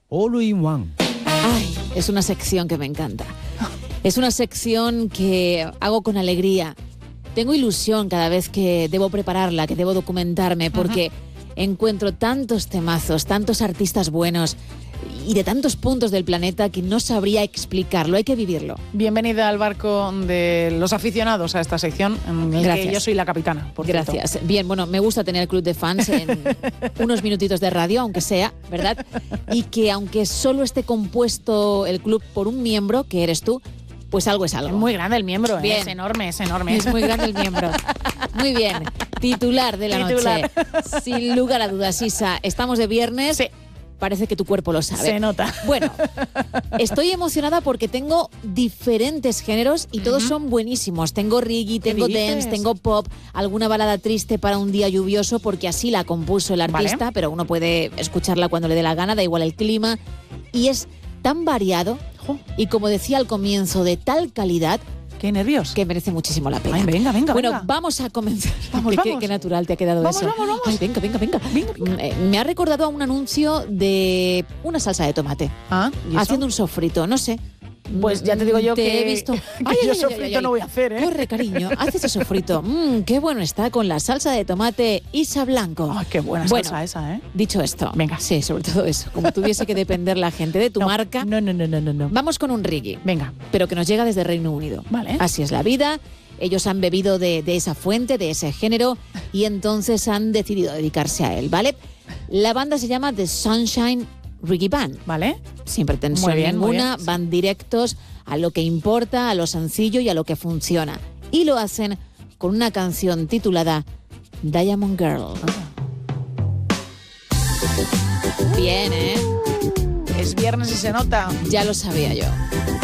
All in One. Ay, es una sección que me encanta. Es una sección que hago con alegría. Tengo ilusión cada vez que debo prepararla, que debo documentarme, porque encuentro tantos temazos, tantos artistas buenos y de tantos puntos del planeta que no sabría explicarlo, hay que vivirlo. Bienvenida al barco de los aficionados a esta sección, en el que yo soy la capitana. Gracias. Bien, bueno, me gusta tener el club de fans en unos minutitos de radio, aunque sea, ¿verdad? Y que aunque solo esté compuesto el club por un miembro, que eres tú, pues algo es algo. Es muy grande el miembro, Bien. es enorme, es enorme. Es muy grande el miembro. Muy bien. Titular de la noche. Sin lugar a dudas, Isa. Estamos de viernes. Sí. Parece que tu cuerpo lo sabe. Se nota. Bueno, estoy emocionada porque tengo diferentes géneros y todos son buenísimos. Tengo reggae, tengo dance, tengo pop, alguna balada triste para un día lluvioso, porque así la compuso el artista, pero uno puede escucharla cuando le dé la gana, da igual el clima. Y es tan variado y, como decía al comienzo, de tal calidad. ¡Qué nervios! Que merece muchísimo la pena. Ay, venga. Bueno, vamos a comenzar. Vamos. Qué natural te ha quedado eso. Vamos. Ay, venga. Me ha recordado a un anuncio de una salsa de tomate. ¿Y eso? Haciendo un sofrito, no sé. Pues ya te digo yo te que he visto. yo sofrito no voy a hacer, ¿eh? Corre, cariño, haz ese sofrito. Qué bueno está con la salsa de tomate Isa Blanco. Ay, qué buena salsa esa, ¿eh? Dicho esto, venga. Sí, sobre todo eso. Como tuviese que depender la gente de tu marca. No. Vamos con un reggae. Venga. Pero que nos llega desde Reino Unido. Vale. Así es la vida. Ellos han bebido de esa fuente, de ese género, y entonces han decidido dedicarse a él, ¿vale? La banda se llama The Sunshine Reggae Band. Vale. Sin pretensión ninguna, van directos a lo que importa, a lo sencillo y a lo que funciona. Y lo hacen con una canción titulada Diamond Girl. Bien, ¿eh? Es viernes y se nota. Ya lo sabía yo.